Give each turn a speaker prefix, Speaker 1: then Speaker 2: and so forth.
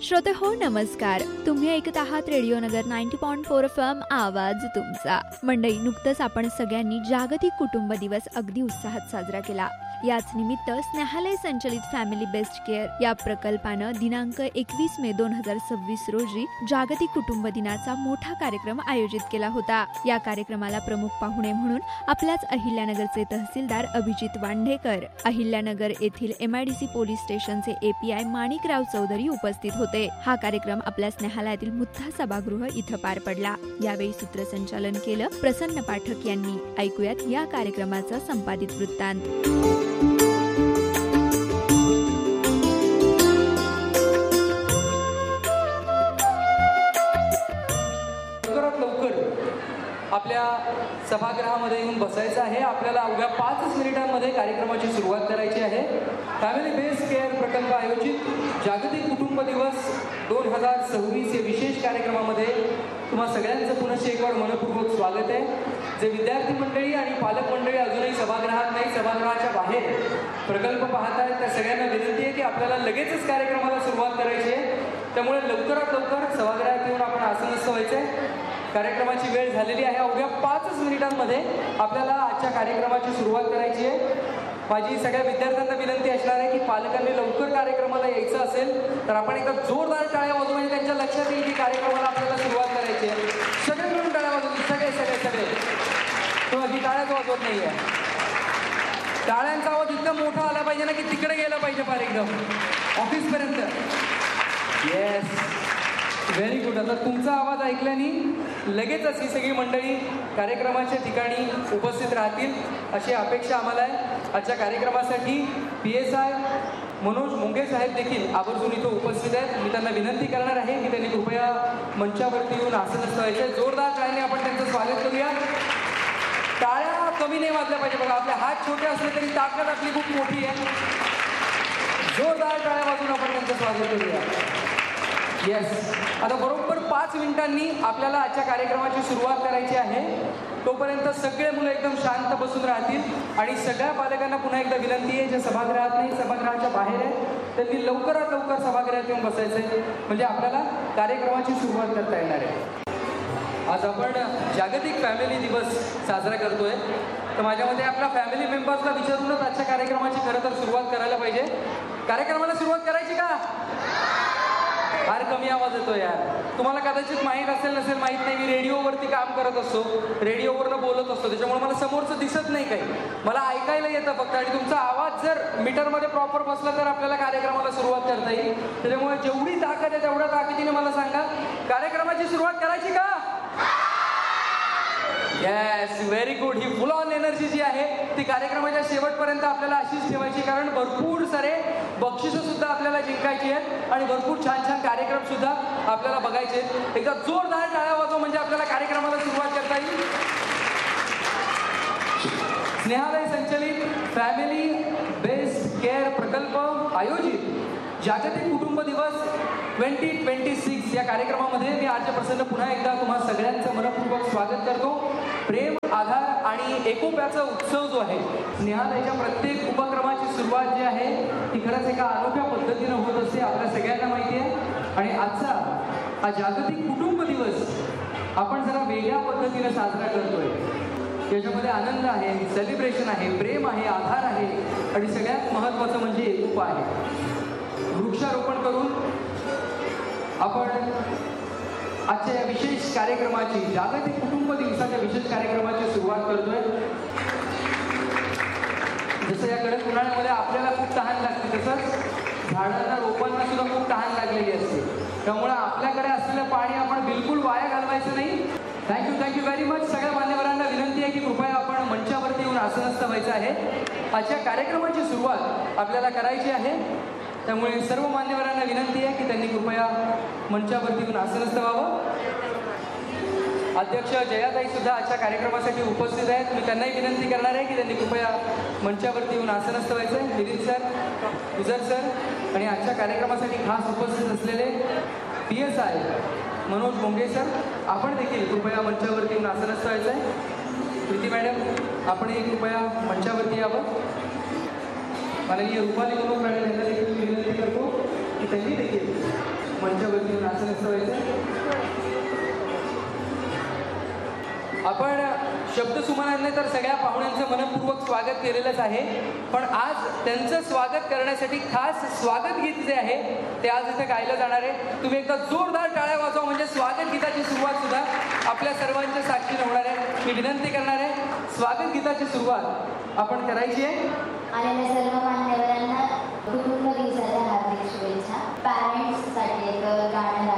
Speaker 1: श्रोते हो नमस्कार, तुम्ही ऐकत आहात रेडिओ नगर 90.4 FM आवाज तुमचा. मंडळी, नुकतंच आपण सगळ्यांनी जागतिक कुटुंब दिवस अगदी उत्साहात साजरा केला. याच निमित्त स्नेहालय संचलित फॅमिली बेस्ट केअर या प्रकल्पानं दिनांक 21 मे 2026 रोजी जागतिक कुटुंब दिनाचा मोठा कार्यक्रम आयोजित केला होता. या कार्यक्रमाला प्रमुख पाहुणे म्हणून आपल्याच अहिल्यानगरचे तहसीलदार अभिजित वांढेकर, अहिल्यानगर येथील MIDC पोलीस स्टेशनचे API माणिकराव चौधरी उपस्थित होते. हा कार्यक्रम आपल्या स्नेहालयातील मुथा सभागृह इथं पार पडला. यावेळी सूत्रसंचालन केलं प्रसन्न पाठक यांनी. ऐकूयात या कार्यक्रमाचा संपादित वृत्तांत.
Speaker 2: आपल्या सभागृहामध्ये येऊन बसायचं आहे. आपल्याला अवघ्या 5 मिनिटांमध्ये कार्यक्रमाची सुरुवात करायची आहे. फॅमिली बेस्ट केअर प्रकल्प आयोजित जागतिक कुटुंब दिवस 2026 या विशेष कार्यक्रमामध्ये तुम्हा सगळ्यांचं पुनश्च एक वेळ मनपूर्वक स्वागत आहे. जे विद्यार्थी मंडळी आणि पालक मंडळी अजूनही सभागृहात नाही, सभागृहाच्या बाहेर प्रकल्प पाहत आहेत, त्या सगळ्यांना विनंती आहे की आपल्याला लगेचच कार्यक्रमाला सुरुवात करायची आहे. त्यामुळे लवकरात लवकर सभागृहात येऊन आपण आसनस्थ व्हायचंय. कार्यक्रमाची वेळ झालेली आहे. अवघ्या 5 मिनिटांमध्ये आपल्याला आजच्या कार्यक्रमाची सुरुवात करायची आहे. माझी सगळ्या विद्यार्थ्यांना विनंती असणार आहे की पालकांनी लवकर कार्यक्रमाला यायचं असेल तर आपण एकदा जोरदार टाळ्या वाजवू, म्हणजे त्यांच्या लक्षात येईल की कार्यक्रमाला आपल्याला सुरुवात करायची आहे. सगळे मिळून टाळ्या वाजवू, सगळे सगळे सगळे. तो अगदी टाळ्याच वाजवत नाही आहे. टाळ्यांचा आवाज इतका मोठा आला पाहिजे ना की तिकडे गेला पाहिजे फार एकदम ऑफिसपर्यंत. Yes, very good. आता तुमचा आवाज ऐकल्याने लगेचच ही सगळी मंडळी कार्यक्रमाच्या ठिकाणी उपस्थित राहतील अशी अपेक्षा आम्हाला आहे. आजच्या कार्यक्रमासाठी PSI मनोज मुंगे साहेब देखील आवर्जून इथं उपस्थित आहेत. मी त्यांना विनंती करणार आहे की त्यांनी कृपया मंचावरती येऊन आसनस्थ व्हायचे. जोरदार टाळ्याने आपण त्यांचं स्वागत करूया. टाळ्या कमी नाही वाजल्या पाहिजे बघा. आपले हात छोटे असले तरी ताकद आपली खूप मोठी आहे. जोरदार टाळ्या वाजून आपण त्यांचं स्वागत करूया. येस, आता बरोबर 5 मिनिटांनी आपल्याला आजच्या कार्यक्रमाची सुरुवात करायची आहे. तोपर्यंत सगळे मुलं एकदम शांत बसून राहतील. आणि सगळ्या पालकांना पुन्हा एकदा विनंती आहे, जे सभागृहात नाही, सभागृहाच्या बाहेर आहे, त्यांनी लवकरात लवकर सभागृहात येऊन बसायचं आहे, म्हणजे आपल्याला कार्यक्रमाची सुरुवात करता येणार आहे. आज आपण जागतिक फॅमिली दिवस साजरा करतोय. तर माझ्या मते आपल्या फॅमिली मेंबर्सला विचारूनच आजच्या कार्यक्रमाची खरं तर सुरुवात करायला पाहिजे. कार्यक्रमाला सुरुवात करायची का? फार कमी आवाज येतो यार. तुम्हाला कदाचित माहीत असेल नसेल माहीत नाही, मी रेडिओवरती काम करत असतो, रेडिओवरनं बोलत असतो, त्याच्यामुळे मला समोरचं दिसत नाही काही, मला ऐकायला येतं फक्त. आणि तुमचा आवाज जर मीटरमध्ये प्रॉपर बसला तर आपल्याला कार्यक्रमाला सुरुवात करता येईल. त्याच्यामुळे जेवढी ताकद आहे तेवढ्या ताकदीने मला सांगा, कार्यक्रमाची सुरुवात करायची का? Yes, very good. He full on energy जी आहे ती कार्यक्रमाच्या शेवटपर्यंत आपल्याला अशीच ठेवायची, कारण भरपूर सारे बक्षिसं सुद्धा आपल्याला जिंकायची आहेत आणि भरपूर छान छान कार्यक्रम सुद्धा आपल्याला बघायचे आहेत. एकदा जोरदार टाळ्या वाजवा म्हणजे आपल्याला कार्यक्रमाला सुरुवात करता येईल. स्नेहालय संचलित फॅमिली बेस्ट केअर प्रकल्प आयोजित जागतिक कुटुंब दिवस 2026 या कार्यक्रमामध्ये मी आजच्या प्रसंग पुन्हा एकदा तुम्हा सगळ्यांचं मनपूर्वक स्वागत करतो. प्रेम, आधार आणि एकोप्याचा उत्सव जो आहे, स्नेहालयाच्या प्रत्येक उपक्रमाची सुरुवात जी आहे ती खरंच एका अनोख्या पद्धतीनं होत असते, आपल्या सगळ्यांना माहिती आहे. आणि आजचा हा जागतिक कुटुंब दिवस आपण जरा वेगळ्या पद्धतीनं साजरा करतोय. याच्यामध्ये आनंद आहे, सेलिब्रेशन आहे, प्रेम आहे, आधार आहे आणि सगळ्यात महत्त्वाचं म्हणजे एकोपा आहे. वृक्षारोपण करून आपण आजच्या या विशेष कार्यक्रमाची, जागतिक कुटुंब दिवसाच्या विशेष कार्यक्रमाची सुरुवात करतोय. जसं या कडक उन्हाळ्यामध्ये आपल्याला खूप तहान लागते, तसंच झाडांना, रोपांना सुद्धा खूप तहान लागलेली असते. त्यामुळे आपल्याकडे असलेलं पाणी आपण बिलकुल वाया घालवायचं नाही. Thank you very much. सगळ्या मान्यवरांना विनंती आहे की कृपया आपण मंचावरती येऊन आसनस्थ व्हायचं आहे. आजच्या कार्यक्रमाची सुरुवात आपल्याला करायची आहे. त्यामुळे सर्व मान्यवरांना विनंती आहे की त्यांनी कृपया मंचावरती येऊन आसनस्थ व्हावं. अध्यक्ष जयाताई सुद्धा आजच्या कार्यक्रमासाठी उपस्थित आहेत. मी त्यांनाही विनंती करणार आहे की त्यांनी कृपया मंचावरती येऊन आसनस्थ व्हायचं आहे. मिलिंद सर, गुजर सर आणि आजच्या कार्यक्रमासाठी खास उपस्थित असलेले PSI मनोज मुंगे सर, आपण देखील कृपया मंचावरती येऊन आसनस्थ व्हायचं आहे. प्रीती मॅडम, आपणही कृपया मंचावरती यावं. माननीय रुपाली मनोज मॅडम यांना देखील विनंती करतो की त्यांनी देखील मंचावरती येऊन आसन ठेवायचं. आपण शब्दसुमनाने तर सगळ्या पाहुण्यांचं मनपूर्वक स्वागत केलेलंच आहे, पण आज त्यांचं स्वागत करण्यासाठी खास स्वागत गीत जे आहे ते आज इथे गायलं जाणार आहे. तुम्ही एकदा जोरदार टाळ्या वाजवा, म्हणजे स्वागत गीताची सुरुवात सुद्धा आपल्या सर्वांच्या साक्षीने होणार आहे. मी विनंती करणार आहे, स्वागत गीताची सुरुवात आपण करायची आहे.
Speaker 3: आलेल्या सर्व मान्यवरांना कुटुंब दिवसाच्या हार्दिक शुभेच्छा. पॅरेंट्ससाठी एक गाणं